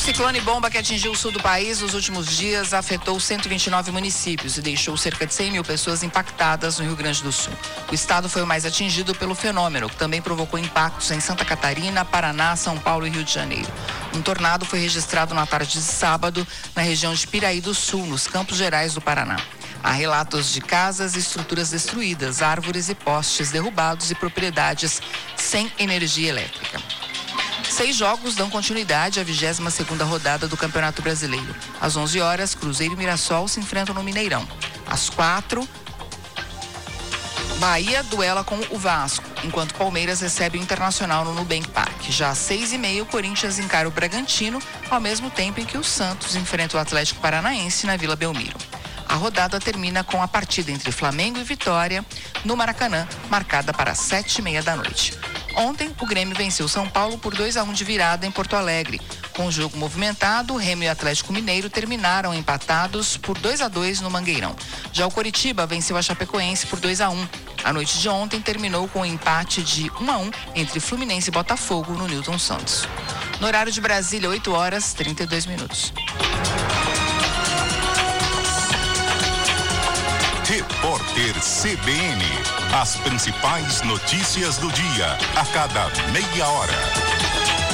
Ciclone bomba que atingiu o sul do país nos últimos dias afetou 129 municípios e deixou cerca de 100 mil pessoas impactadas no Rio Grande do Sul. O estado foi o mais atingido pelo fenômeno, que também provocou impactos em Santa Catarina, Paraná, São Paulo e Rio de Janeiro. Um tornado foi registrado na tarde de sábado na região de Piraí do Sul, nos Campos Gerais do Paraná. Há relatos de casas e estruturas destruídas, árvores e postes derrubados e propriedades sem energia elétrica. 6 jogos dão continuidade à 22ª rodada do Campeonato Brasileiro. Às 11 horas, Cruzeiro e Mirassol se enfrentam no Mineirão. Às 4, Bahia duela com o Vasco, enquanto Palmeiras recebe o Internacional no Nubank Park. Já às 6h30, o Corinthians encara o Bragantino, ao mesmo tempo em que o Santos enfrenta o Atlético Paranaense na Vila Belmiro. A rodada termina com a partida entre Flamengo e Vitória, no Maracanã, marcada para 7h30 da noite. Ontem, o Grêmio venceu São Paulo por 2-1 de virada em Porto Alegre. Com o jogo movimentado, o Remo e o Atlético Mineiro terminaram empatados por 2-2 no Mangueirão. Já o Coritiba venceu a Chapecoense por 2-1. A noite de ontem terminou com o empate de 1-1 entre Fluminense e Botafogo no Newton Santos. No horário de Brasília, 8h32. Repórter CBN. As principais notícias do dia, a cada meia hora.